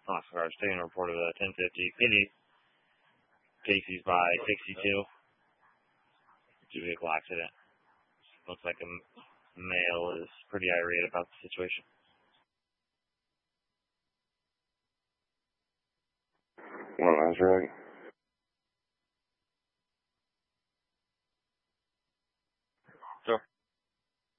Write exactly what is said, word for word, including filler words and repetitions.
Oscar State reported a ten fifty. Pity. Casey's by sixty-two. Vehicle accident. Looks like a male is pretty irate about the situation. Well, that's right.